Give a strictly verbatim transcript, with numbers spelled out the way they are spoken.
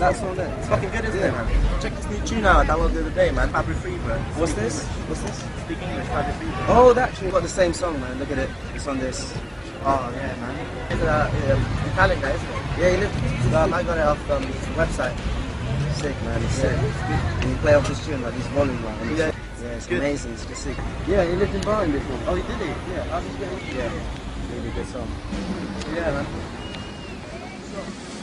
That song there. It's fucking good, isn't Yeah. it, man? Check this new tune out I downloaded the other day, man. Fabri Fever. What's this? What's this? Speak English, Fabri Fever. Oh, that actually got the same song, man. Look at it. It's on this. Oh, yeah, man. It's uh, um, Italian guy, isn't it? Yeah, he lived. Um, I got it off um, website. Sick, man. It's sick. And you play off this tune like these volume like. and Yeah. it's- Yeah, it's Good. amazing. It's just sick. Yeah, he lived in Bahrain before. Oh, he did it? Yeah, I was getting. Yeah, really good song. Yeah, man.